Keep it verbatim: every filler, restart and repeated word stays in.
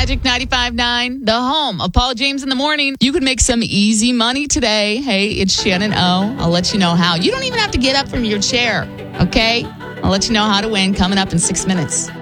Magic ninety-five point nine, the home of Paul James in the morning. You could make some easy money today. Hey, it's Shannon O. I'll let you know how. You don't even have to get up from your chair, okay? I'll let you know how to win coming up in six minutes.